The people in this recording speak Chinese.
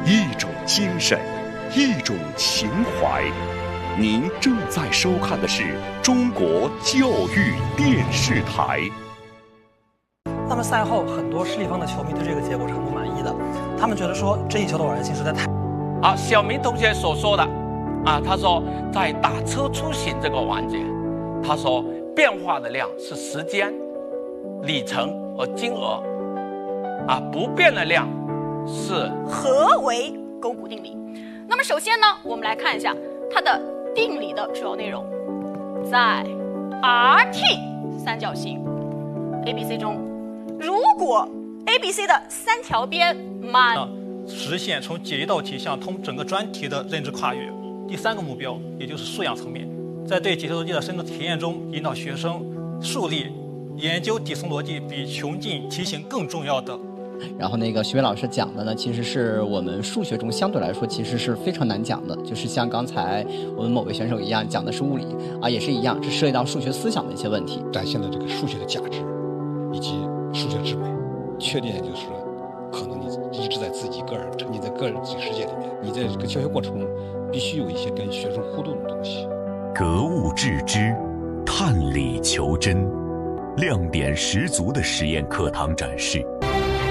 一种精神，一种情怀。您正在收看的是中国教育电视台。 那么赛后，很多实力方的球迷对这个结果是很不满意的，他们觉得说这一球的偶然性实在太…… 小明同学所说的，他说在打车出行这个环节，他说变化的量是时间、里程和金额，不变的量是何为勾股定理？那么首先呢，我们来看一下它的定理的主要内容，在 RT 三角形 ABC 中，如果 ABC 的三条边满实现从解一道题向通整个专题的认知跨越。第三个目标，也就是素养层面，在对解题逻辑的深度体验中，引导学生树立研究底层逻辑比穷尽题型更重要的。 然后徐伟老师讲的呢，其实是我们数学中相对来说其实是非常难讲的，就是像刚才我们某位选手一样讲的是物理也是一样，这涉及到数学思想的一些问题， 展现了这个数学的价值以及数学之美。缺点就是说，可能你一直在自己个人沉浸在个人自己世界里面，你在这个教学过程中必须有一些跟学生互动的东西。 格物致知，探理求真，亮点十足的实验课堂展示。